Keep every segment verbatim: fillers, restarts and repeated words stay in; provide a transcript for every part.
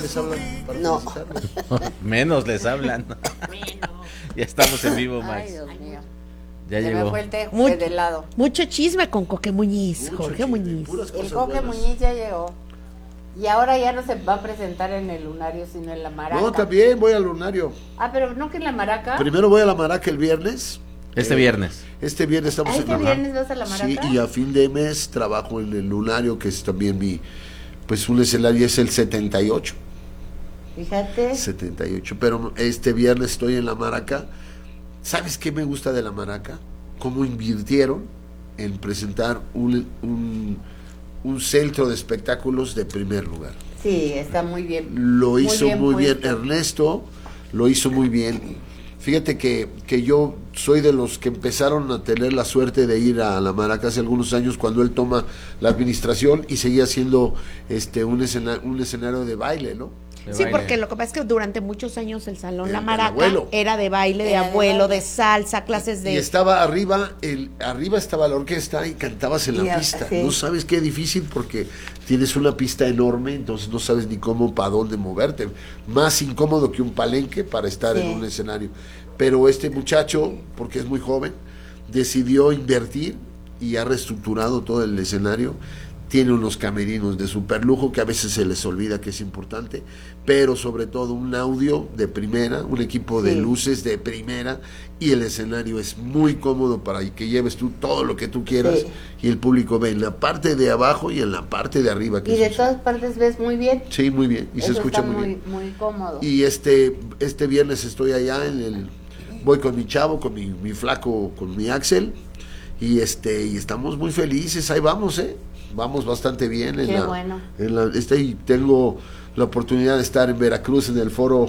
les hablan para No. felicitarlos? Menos les hablan. Ya estamos en vivo, Max. Ay, Dios mío. Ya Se llegó. me fue el té Muy- de helado. Mucho chisme con Coque Muñiz, Mucho Jorge chisme, Muñiz. puras El cosas Coque buenas. Muñiz ya llegó. Y ahora ya no se va a presentar en el Lunario, sino en la Maraca. No, también voy al Lunario. Ah, pero no que en la Maraca. Primero voy a la Maraca el viernes. Este Eh, viernes. Este viernes estamos Ah, en ¿este la viernes vas a la Maraca? Sí, y a fin de mes trabajo en el Lunario, que es también mi, pues un escenario es el setenta y ocho. Fíjate. setenta y ocho, pero este viernes estoy en la Maraca. ¿Sabes qué me gusta de la Maraca? Cómo invirtieron en presentar un, un, un centro de espectáculos de primer lugar. Sí, está muy bien. Lo Muy hizo bien muy bien, puesto. Ernesto lo hizo muy bien. Fíjate que, que yo soy de los que empezaron a tener la suerte de ir a la Maraca hace algunos años, cuando él toma la administración y seguía siendo este un escenario, un escenario de baile, ¿no? De Sí, baile. porque lo que pasa es que durante muchos años el Salón El La del Maraca abuelo. era de baile, de Era de abuelo, baile. de salsa, clases de... Y estaba arriba, el, arriba estaba la orquesta y cantabas en la Y a- pista. sí. No sabes qué difícil porque tienes una pista enorme, entonces no sabes ni cómo, para dónde moverte. Más incómodo que un palenque para estar Sí. en un escenario. Pero este muchacho, porque es muy joven, decidió invertir y ha reestructurado todo el escenario. Tiene unos camerinos de super lujo que a veces se les olvida que es importante, pero sobre todo un audio de primera, un equipo de Sí. luces de primera, y el escenario es muy cómodo para que lleves tú todo lo que tú quieras, Sí. y el público ve en la parte de abajo y en la parte de arriba. Que Y de eso- todas partes ves muy bien. Sí, muy bien, y se Eso escucha está muy muy, bien. muy cómodo. Y este este viernes estoy allá en el voy con mi chavo, con mi, mi flaco, con mi Axel, y este y estamos muy felices, ahí vamos, eh. Vamos bastante bien en Qué la, bueno. en la este y tengo la oportunidad de estar en Veracruz en el foro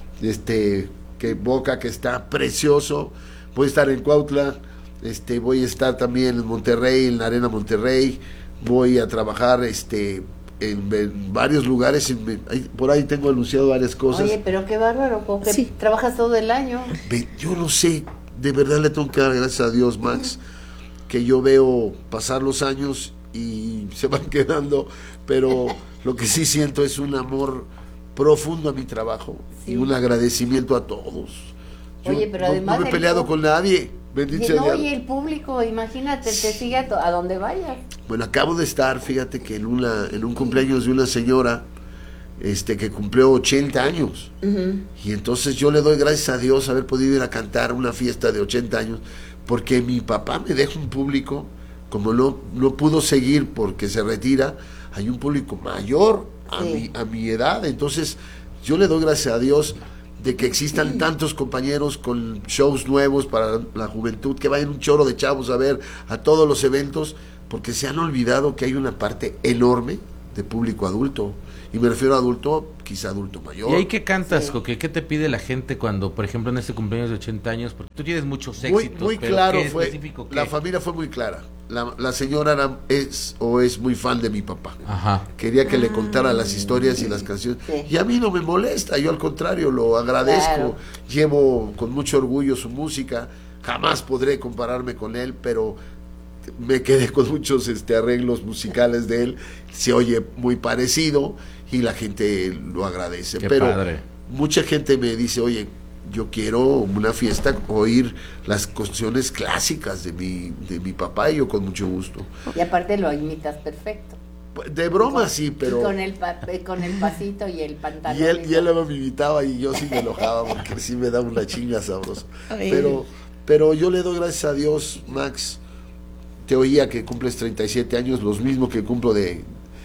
este que Boca, que está precioso. Voy a estar en Cuautla, este voy a estar también en Monterrey, en la Arena Monterrey. Voy a trabajar este en, en varios lugares, en- ahí- por ahí tengo anunciado varias cosas. Oye, pero qué bárbaro, Coque. Sí. Trabajas todo el año. Ve, yo no sé, de verdad le tengo que dar gracias a Dios, Max, que yo veo pasar los años y se van quedando, pero lo que sí siento es un amor profundo a mi trabajo Sí. y un agradecimiento a todos. Yo Oye, pero no, además no me he el peleado pu- con nadie, bendito Y, sea no, Dios. y el público, imagínate, te sigue a, to- a donde vayas. Bueno, acabo de estar, fíjate que en una en un cumpleaños de una señora este que cumplió ochenta años. Y entonces yo le doy gracias a Dios haber podido ir a cantar una fiesta de ochenta años, porque mi papá me deja un público, como no, no pudo seguir porque se retira, hay un público mayor a, Sí. mi, a mi edad, entonces yo le doy gracias a Dios de que existan tantos compañeros con shows nuevos para la juventud, que vayan un chorro de chavos a ver a todos los eventos, porque se han olvidado que hay una parte enorme de público adulto, y me refiero a adulto, quizá adulto mayor. ¿Y ahí qué cantas, Sí. Coque? ¿Qué te pide la gente cuando, por ejemplo, en este cumpleaños de ochenta años? Porque tú tienes muchos muy, éxitos, muy pero claro ¿qué fue, específico qué? la familia fue muy clara. La, la señora era, es o es muy fan de mi papá. Ajá. Quería que le contara las historias y las canciones. Sí. Y a mí no me molesta, yo al contrario lo agradezco. Claro. Llevo con mucho orgullo su música. Jamás podré compararme con él, pero me quedé con muchos este, arreglos musicales de él. Se oye muy parecido y la gente lo agradece. Qué pero padre. mucha gente me dice, oye, yo quiero una fiesta, oír las canciones clásicas de mi, de mi papá, y yo con mucho gusto. Y aparte lo imitas perfecto. De broma sí, pero... Y con el, pa- eh, con el pasito y el pantalón. Y él, y él todo. me invitaba y yo sí me enojaba porque sí me daba una chinga sabrosa. Ay. Pero, pero yo le doy gracias a Dios, Max. Te oía que cumples treinta y siete años, los mismos que cumplo de,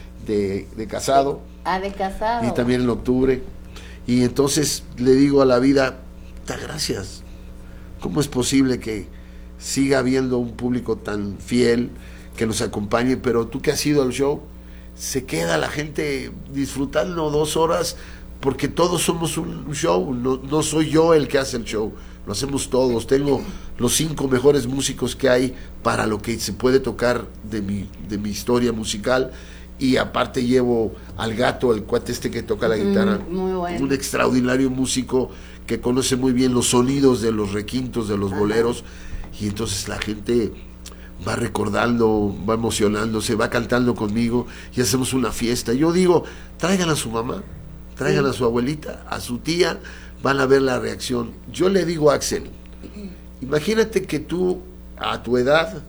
de, de casado, Ah, de casado. y también en octubre. Y entonces le digo a la vida, da gracias. ¿Cómo es posible que siga habiendo un público tan fiel que nos acompañe? Pero tú que has ido al show, se queda la gente disfrutando dos horas, porque todos somos un show, no, no soy yo el que hace el show, lo hacemos todos. Tengo los cinco mejores músicos que hay para lo que se puede tocar de mi, de mi historia musical, y aparte llevo al Gato, el cuate este que toca la guitarra, muy bueno. un extraordinario músico que conoce muy bien los sonidos de los requintos, de los boleros, y entonces la gente va recordando, va emocionándose, va cantando conmigo y hacemos una fiesta. Yo digo, traigan a su mamá, traigan Sí. a su abuelita, a su tía, van a ver la reacción. Yo le digo a Axel, imagínate que tú, a tu edad,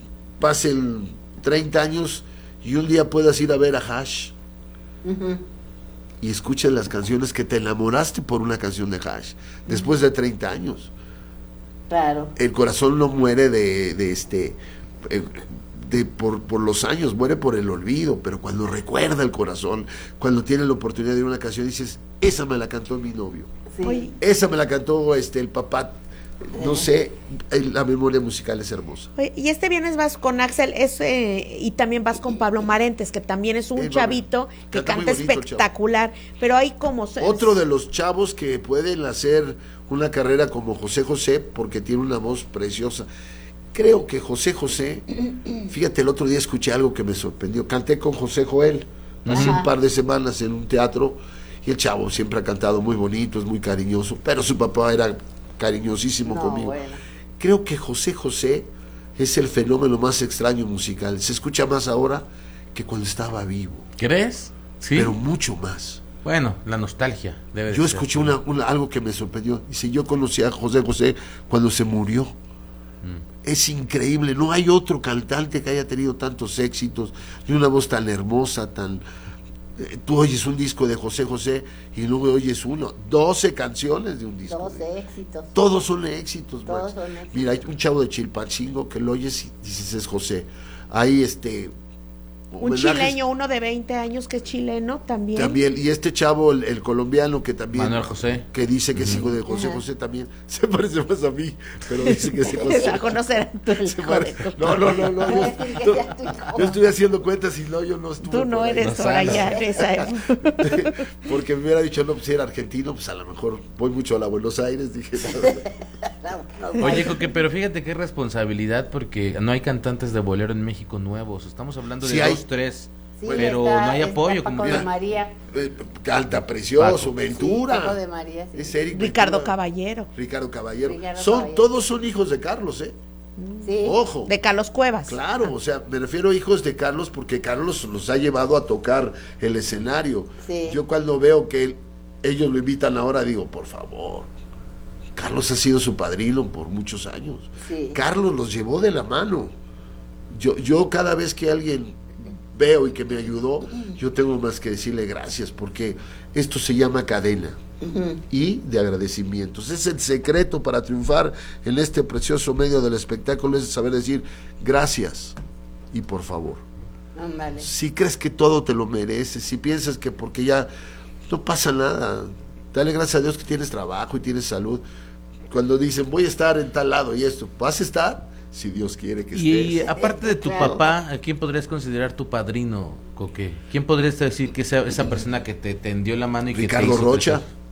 pasen treinta años y un día puedas ir a ver a Hash Ujú. y escuches las canciones que te enamoraste por una canción de Hash, después de treinta años. Claro. El corazón no muere de, de este eh, de por, por los años, muere por el olvido, pero cuando recuerda el corazón, cuando tiene la oportunidad de ir a una canción, dices, esa me la cantó mi novio, Sí. Oye, esa me la cantó este el papá, no sé, el- la memoria musical es hermosa. oye, y este viernes vas con Axel es, eh, y también vas con Pablo Marentes, que también es un Eh, chavito que canta muy canta bonito el chavo. espectacular, pero hay como... se- Otro de los chavos que pueden hacer una carrera como José José, porque tiene una voz preciosa. Creo que José José, fíjate, el otro día escuché algo que me sorprendió. Canté con José Joel hace Ajá. un par de semanas en un teatro y el chavo siempre ha cantado muy bonito, es muy cariñoso, pero su papá era cariñosísimo No, conmigo. bueno. Creo que José José es el fenómeno más extraño musical. Se escucha más ahora que cuando estaba vivo, ¿Crees? Sí. pero mucho más. Bueno, la nostalgia debe de Yo ser. escuché una, una- algo que me sorprendió. Dice, yo conocí a José José cuando se murió. Es increíble, no hay otro cantante que haya tenido tantos éxitos, ni una voz tan hermosa, tan... eh, tú oyes un disco de José José y luego oyes uno, doce canciones de un disco. doce éxitos. Todos son éxitos, Todos Max. son éxitos. Mira, hay un chavo de Chilpancingo que lo oyes y dices es José. Hay este... Un homenajes chileño, uno de veinte años que es chileno también. también, y este chavo, el, el colombiano que también... Manuel José. que dice que es hijo de José Ajá. José también, se parece más a mí, pero dice que es hijo de A conocer a tu Se hijo pare- de- No, no, no, no, Voy a yo, decir que yo- sea tu hijo. yo estoy haciendo cuentas y no, yo no estuve Tú no por ahí. eres No por sabes. allá en esa época. Porque me hubiera dicho, no, pues si era argentino, pues a lo mejor voy mucho a la Buenos Aires, dije, no, No, Oye, Coque, pero fíjate qué responsabilidad, porque no hay cantantes de bolero en México nuevos. Estamos hablando de Sí hay. dos, tres, sí, pero está- no hay está apoyo. Paco Como de que- María. eh, canta precioso, Paco. Ventura, Sí, Paco de María, sí. es Eric Ricardo Ventura, Caballero, Ricardo Caballero, Ricardo son, Caballero. todos son hijos de Carlos, ¿eh? Sí. Ojo. de Carlos Cuevas. Claro, o sea, me refiero a hijos de Carlos porque Carlos los ha llevado a tocar el escenario. Sí. Yo cuando veo que él- ellos lo invitan ahora, digo, por favor, Carlos ha sido su padrino por muchos años. Sí. Carlos los llevó de la mano. Yo, yo cada vez que alguien veo y que me ayudó, yo tengo más que decirle gracias, porque esto se llama cadena y de agradecimientos. Es el secreto para triunfar en este precioso medio del espectáculo, es saber decir gracias y por favor. Ándale. Si crees que todo te lo mereces, si piensas que porque ya no pasa nada, dale gracias a Dios que tienes trabajo y tienes salud. Cuando dicen voy a estar en tal lado y esto, vas a estar si Dios quiere que Y estés. aparte de tu Claro. papá, ¿a quién podrías considerar tu padrino, Coque? ¿Quién podrías decir que sea esa persona que te tendió la mano y que te Ricardo hizo Rocha, crecer?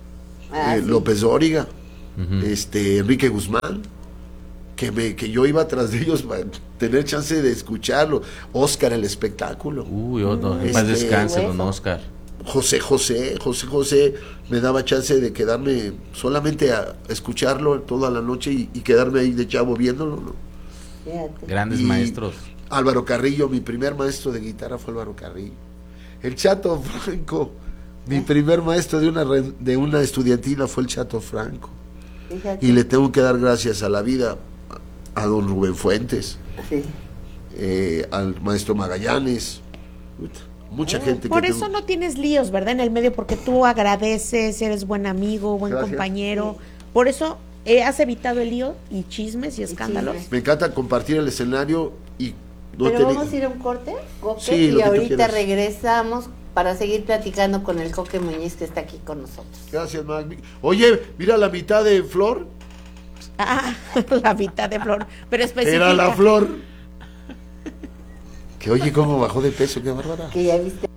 Ah, eh, sí. López Dóriga, Ujú. este Enrique Guzmán, que me que yo iba tras de ellos para tener chance de escucharlo. Oscar el espectáculo. Uy, otro, en paz Este, descanse, don hueso. Oscar. José José, José José me daba chance de quedarme solamente a escucharlo toda la noche y, y quedarme ahí de chavo viéndolo, ¿no? Fíjate. Grandes Y maestros. Álvaro Carrillo, mi primer maestro de guitarra fue Álvaro Carrillo. El Chato Franco, mi primer maestro de una re- de una estudiantina fue el Chato Franco. Fíjate. Y le tengo que dar gracias a la vida a, a don Rubén Fuentes, Sí. eh, al maestro Magallanes, puta, mucha gente Por que eso tengo- no tienes líos, ¿verdad? En el medio, porque tú agradeces, eres buen amigo, buen Gracias. compañero. Por eso eh, has evitado el lío y chismes y escándalos. chismes. Me encanta compartir el escenario y no Pero tener- vamos a ir a un corte, Coque, Sí, lo y que tú ahorita quieras. regresamos para seguir platicando con el Coque Muñiz que está aquí con nosotros. Gracias, Mac. Oye, mira la mitad de Flor. Ah, la mitad de flor. Pero específica. Era la Flor. Que oye cómo bajó de peso, qué bárbara. Que ya viste.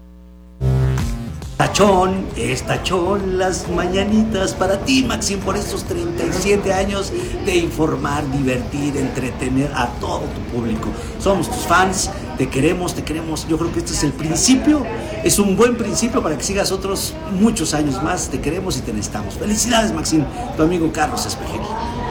Tachón, es tachón las mañanitas para ti, Maxim, por estos treinta y siete años de informar, divertir, entretener a todo tu público. Somos tus fans, te queremos, te queremos. Yo creo que este es el principio, es un buen principio para que sigas otros muchos años más. Te queremos y te necesitamos. Felicidades, Maxim, tu amigo Carlos Espejel.